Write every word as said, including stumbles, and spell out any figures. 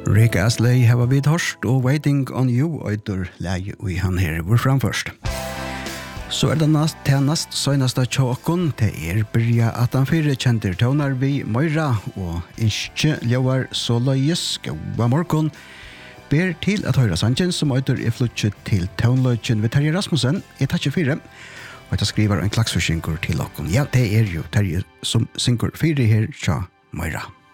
Rick Astley har vi hørst, og Waiting on You øyder leie vi han her vår framførst. Så er det nast, til nast søgneste tjåkon, til er byrja at han fire kjenter tøvnar vi Møyra, og ikke ljøvar så løyes, gaua morgon, ber til at høyra sangen som øyder er flutset til tøvnløyken ved Terje Rasmussen, i tatt fire, og jeg skriver en klaksforsynger til okkon. Ja, det er jo Terje som synger fire her tja Møyra.